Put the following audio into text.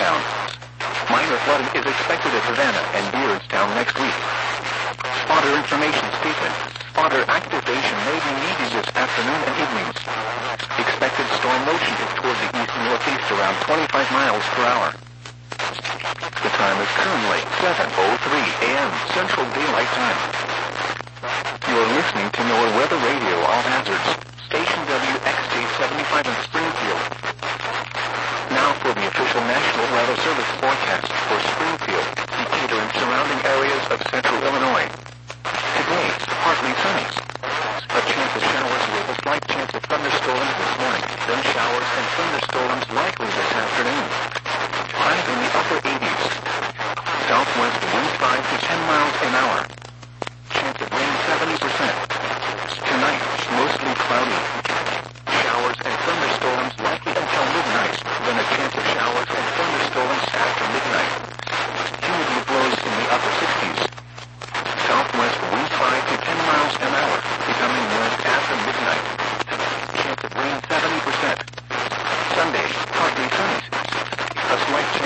down. Minor flooding is expected at Havana and Beardstown next week. Spotter information statement. Spotter activation may be needed this afternoon and evening. Expected storm motion is toward the east-northeast around 25 miles per hour. The time is currently 7:03 a.m. Central Daylight Time. You're listening to NOAA Weather Radio All Hazards, station WXJ75 in Springfield. Now for the official National Weather Service forecast for Springfield, Decatur, and surrounding areas of central Illinois. Today, partly sunny. A chance of showers with a slight chance of thunderstorms this morning, then showers and thunderstorms likely this afternoon. Highs in the upper 80s. Southwest wind 5 to 10 miles an hour. Chance of rain 70%. Tonight, mostly cloudy. Showers and thunderstorms likely until midnight, then a chance of showers and thunderstorms after midnight. Humidity blows in the upper 60s. Southwest wind 5 to 10 miles an hour, becoming west after midnight. Chance of rain 70%. Sunday, partly sunny. A slight